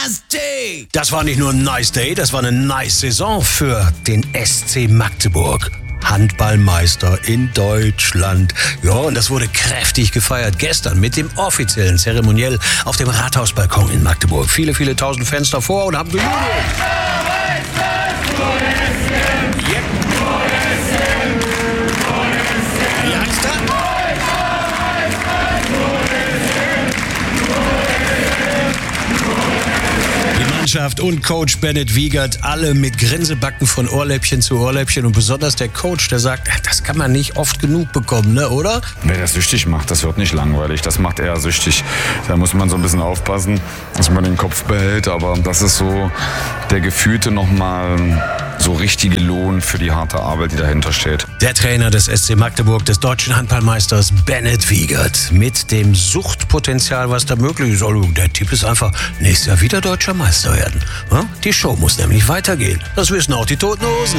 nice day. Das war nicht nur ein nice day, das war eine nice Saison für den SC Magdeburg. Handballmeister in Deutschland. Ja, und das wurde kräftig gefeiert gestern mit dem offiziellen Zeremoniell auf dem Rathausbalkon in Magdeburg. Viele, viele tausend Fans davor und haben gejubelt. Wie heißt er? Mannschaft und Coach Bennett Wiegert, alle mit Grinsebacken von Ohrläppchen zu Ohrläppchen und besonders der Coach, der sagt, das kann man nicht oft genug bekommen, ne, oder? Wer das süchtig macht, das wird nicht langweilig, das macht eher süchtig. Da muss man so ein bisschen aufpassen, dass man den Kopf behält, aber das ist so der gefühlte nochmal so richtige Lohn für die harte Arbeit, die dahinter steht. Der Trainer des SC Magdeburg, des deutschen Handballmeisters Bennett Wiegert, mit dem Suchtpotenzial, was da möglich ist. Also, der Typ ist einfach nächstes Jahr wieder deutscher Meister werden. Die Show muss nämlich weitergehen. Das wissen auch die Toten Hosen.